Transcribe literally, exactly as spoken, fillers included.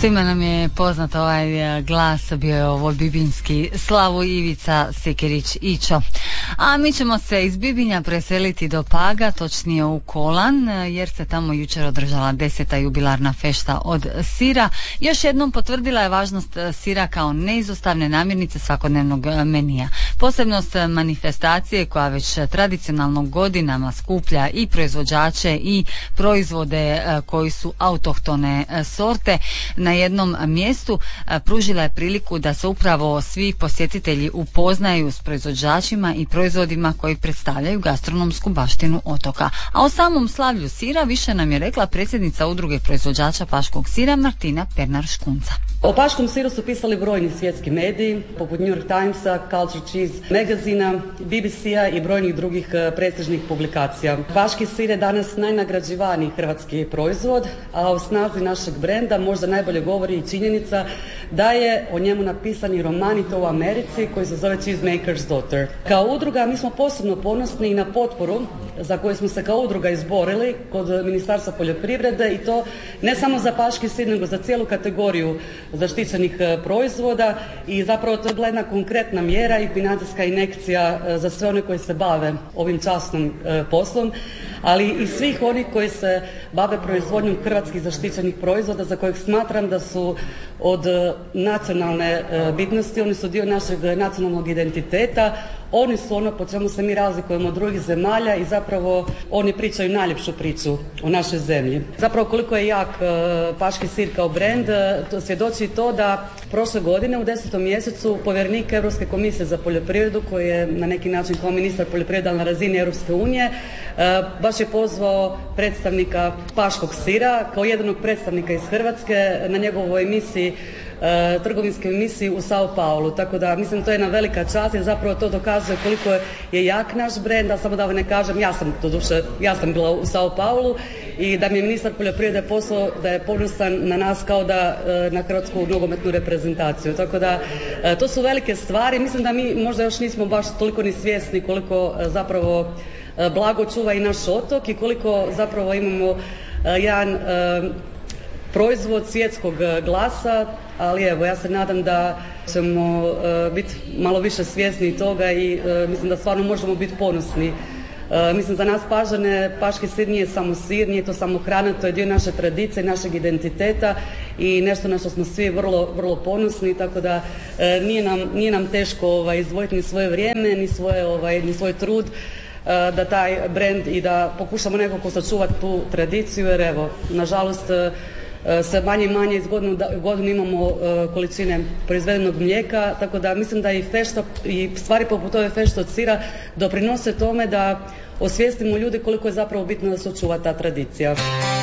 Svima nam je poznat ovaj glas, bio je ovo bibinski Slavu Ivica Sikirić Ićo. A mi ćemo se iz Bibinja preseliti do Paga, točnije u Kolan, jer se tamo jučer održala deseta jubilarna fešta od sira. Još jednom potvrdila je važnost sira kao neizostavne namirnice svakodnevnog menija. Posebnost manifestacije koja već tradicionalno godinama skuplja i proizvođače i proizvode koji su autohtone sorte na jednom mjestu, pružila je priliku da se upravo svi posjetitelji upoznaju s proizvođačima i proizvodima koji predstavljaju gastronomsku baštinu otoka. A o samom slavlju sira više nam je rekla predsjednica udruge proizvođača paškog sira Martina Pernar-Škunca. O paškom siru su pisali brojni svjetski mediji, poput New York Timesa, Culture Cheese magazina, B B C-a i brojnih drugih prestižnih publikacija. Paški sir je danas najnagrađivaniji hrvatski proizvod, a o snazi našeg brenda možda najbolje govori i činjenica da je o njemu napisan i roman, i to u Americi, koji se zove Cheesemaker's Daughter. Kao udruga mi smo posebno ponosni i na potporu za koju smo se kao udruga izborili kod Ministarstva poljoprivrede, i to ne samo za paški sir, nego za cijelu kategoriju zaštićenih proizvoda, i zapravo to je bila jedna konkretna mjera i financijska injekcija za sve one koji se bave ovim časnom poslom, ali i svih onih koji se bave proizvodnjom hrvatskih zaštićenih proizvoda za kojeg smatram da su od nacionalne bitnosti, oni su dio našeg nacionalnog identiteta, oni su ono po čemu se mi razlikujemo od drugih zemalja i zapravo oni pričaju najljepšu priču o našoj zemlji. Zapravo koliko je jak paški sir kao brend, to svjedoči to da prošle godine u desetom mjesecu povjerenik Europske komisije za poljoprivredu, koji je na neki način kao ministar poljoprivrede na razini Europske unije, baš je pozvao predstavnika paškog sira kao jednog predstavnika iz Hrvatske na njegovoj emisiji, trgovinskoj emisiji u Sao Paulu, tako da mislim to je jedna velika čast, jer zapravo to dokazuje koliko je jak naš brend. A samo da ne kažem, ja sam doduše, ja sam bila u Sao Paulu i da mi je ministar poljoprivrede poslao da je ponosan na nas kao da na hrvatsku nogometnu reprezentaciju, tako da to su velike stvari. Mislim da mi možda još nismo baš toliko ni svjesni koliko zapravo blago čuva i naš otok i koliko zapravo imamo jedan proizvod svjetskog glasa, ali evo, ja se nadam da ćemo uh, biti malo više svjesni toga i uh, mislim da stvarno možemo biti ponosni. Uh, mislim, za nas Pažane paški sir nije samo sir, nije to samo hrana, to je dio naše tradicije, našeg identiteta i nešto na što smo svi vrlo, vrlo ponosni, tako da uh, nije, nam, nije nam teško ovaj, izdvojiti ni svoje vrijeme, ni, svoje, ovaj, ni svoj trud uh, da taj brend i da pokušamo nekako sačuvati tu tradiciju, jer evo, nažalost, uh, sve manje i manje iz godinu u godinu imamo uh, količine proizvedenog mlijeka, tako da mislim da i fešta i stvari poput ove fešte od sira doprinose tome da osvijestimo ljudi koliko je zapravo bitno da se očuva ta tradicija.